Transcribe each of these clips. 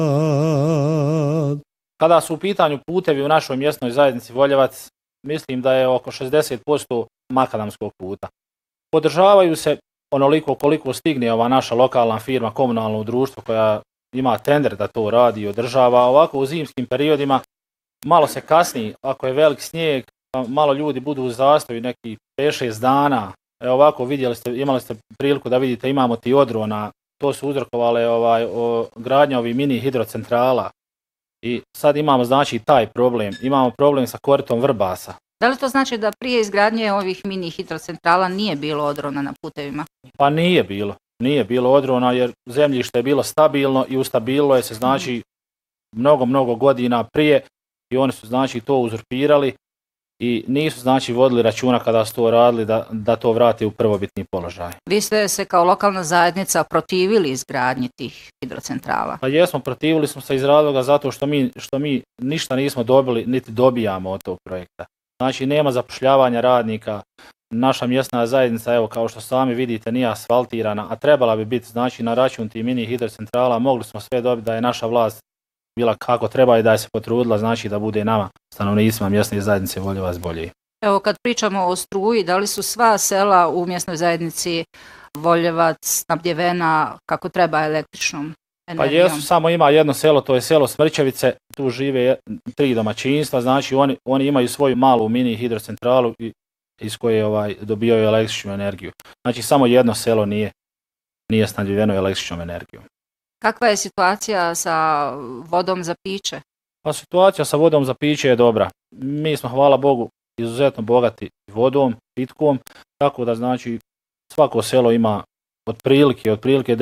Kada su u pitanju putevi u našoj mjesnoj zajednici Voljevac, mislim da je oko 60% makadamskog puta. Podržavaju se onoliko koliko stigne ova naša lokalna firma, komunalno društvo koja ima tender da to radi i održava. Ovako u zimskim periodima malo se kasni, ako je velik snijeg, malo ljudi budu u zastoju nekih 5-6 dana. Ovako imali ste priliku da vidite, imamo ti odrona, to su uzrokovale gradnja ovih mini hidrocentrala. I sad imamo znači taj problem, imamo problem sa koritom Vrbasa. Da li to znači da prije izgradnje ovih mini hidrocentrala nije bilo odrona na putevima? Pa nije bilo odrona jer zemljište je bilo stabilno i ustabililo je se znači mnogo godina prije i oni su znači to uzurpirali i nisu znači vodili računa kada su to radili da to vrate u prvobitni položaj. Vi ste se kao lokalna zajednica protivili izgradnji tih hidrocentrala? Pa jesmo, protivili smo se iz razloga zato što mi ništa nismo dobili niti dobijamo od tog projekta. Znači nema zapošljavanja radnika, naša mjesna zajednica, evo kao što sami vidite, nije asfaltirana, a trebala bi biti znači na račun tih mini hidrocentrala, mogli smo sve dobiti da je naša vlast bila kako treba i da je se potrudila znači da bude nama, stanovnicima mjesne zajednice Voljevac bolje. Evo kad pričamo o struji, da li su sva sela u mjesnoj zajednici Voljevac snabdjevena kako treba električnom energijom? Pa jesu, samo ima jedno selo, to je selo Smrčevice, tu žive 3 domaćinstva, znači oni imaju svoju malu mini hidrocentralu iz koje dobijaju električnu energiju. Znači samo jedno selo nije snabdjeveno električnom energijom. Kakva je situacija sa vodom za piće? Pa situacija sa vodom za piće je dobra. Mi smo, hvala Bogu, izuzetno bogati vodom, pitkom, tako da znači svako selo ima otprilike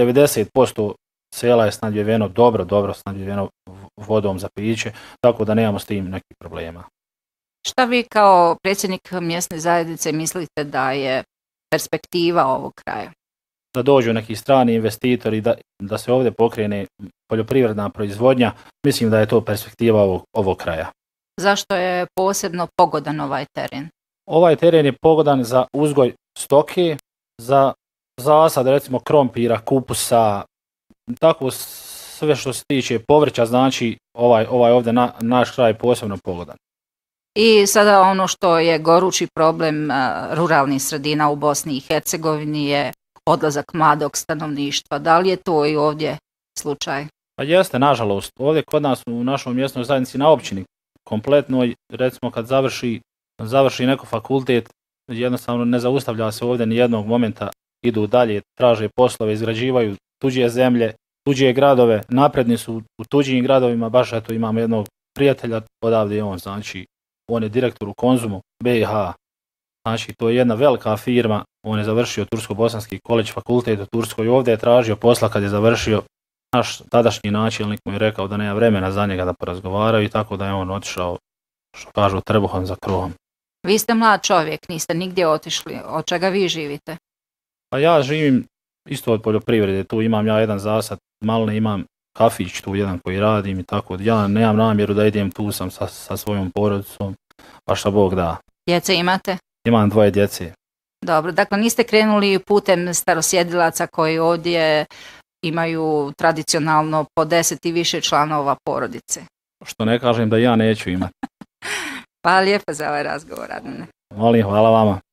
90% sela je snabdjeveno dobro snabdjeveno vodom za piće, tako da nemamo s tim nekih problema. Šta vi kao predsjednik mjesne zajednice mislite da je perspektiva ovog kraja? Da dođu neki strani investitori, da se ovdje pokrene poljoprivredna proizvodnja, mislim da je to perspektiva ovog kraja. Zašto je posebno pogodan ovaj teren? Ovaj teren je pogodan za uzgoj stoke, za zasad recimo krompira, kupusa, tako sve što se tiče povrća, znači ovaj ovdje naš kraj je posebno pogodan. I sada ono što je gorući problem ruralnih sredina u Bosni i Hercegovini je odlazak mladog stanovništva. Da li je to i ovdje slučaj? Pa jeste, nažalost. Ovdje kod nas u našoj mjesnoj zajednici na općini kompletno, recimo kad završi neko fakultet, jednostavno ne zaustavlja se ovdje ni jednog momenta, idu dalje, traže poslove, izgrađivaju tuđe zemlje, tuđe gradove, napredni su u tuđim gradovima, baš eto imam jednog prijatelja odavde je on je direktor u Konzumu BiH, znači to je jedna velika firma, on je završio Tursko-bosanski koledž fakultet u Turskoj i ovdje je tražio posla kad je završio. Naš tadašnji načelnik mu je rekao da nema vremena za njega da porazgovaraju i tako da je on otišao, što kažu, trbuhom za kruhom. Vi ste mlad čovjek, niste nigdje otišli, od čega vi živite? Pa ja živim isto od poljoprivrede, tu imam ja jedan zasad, malo ne imam kafić tu jedan koji radim i tako, ja nemam namjeru da idem, tu sam sa svojom porodicom, pa šta Bog da. Djece imate? Imam 2 djece. Dobro, dakle niste krenuli putem starosjedilaca koji ovdje imaju tradicionalno po 10 i više članova porodice. Što ne kažem da ja neću imati. Hvala lijepo za ovaj razgovor, Adnane. Molim, hvala vama.